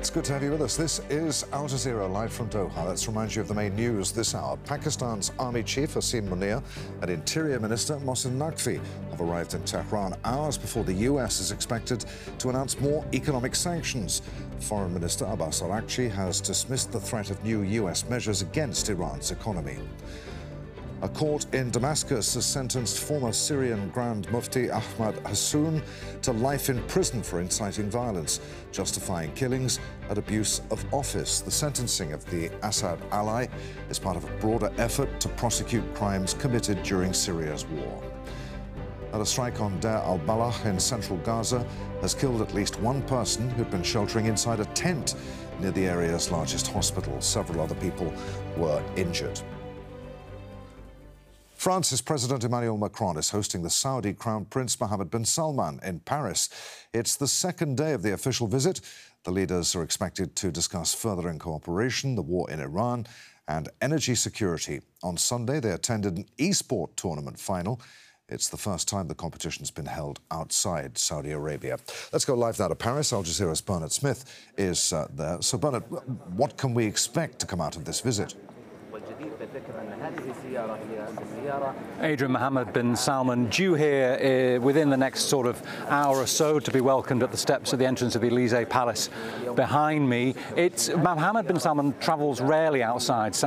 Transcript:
It's good to have you with us. This is Al Jazeera live from Doha. Let's remind you of the main news this hour. Pakistan's Army Chief Asim Munir and Interior Minister Mohsin Naqvi have arrived in Tehran hours before the US is expected to announce more economic sanctions. Foreign Minister Abbas Araghchi has dismissed the threat of new US measures against Iran's economy. A court in Damascus has sentenced former Syrian Grand Mufti Ahmad Hassoun to life in prison for inciting violence, justifying killings and abuse of office. The sentencing of the Assad ally is part of a broader effort to prosecute crimes committed during Syria's war. And a strike on Deir al-Balah in central Gaza has killed at least one person who'd been sheltering inside a tent near the area's largest hospital. Several other people were injured. France's President Emmanuel Macron is hosting the Saudi Crown Prince Mohammed bin Salman in Paris. It's the second day of the official visit. The leaders are expected to discuss furthering cooperation, the war in Iran, and energy security. On Sunday, they attended an e-sport tournament final. It's the first time the competition's been held outside Saudi Arabia. Let's go live now to Paris. Al Jazeera's Bernard Smith is there. So, Bernard, what can we expect to come out of this visit? Adrian, Mohammed bin Salman due here within the next sort of hour or so to be welcomed at the steps of the entrance of the Elysee Palace behind me. Mohammed bin Salman travels rarely outside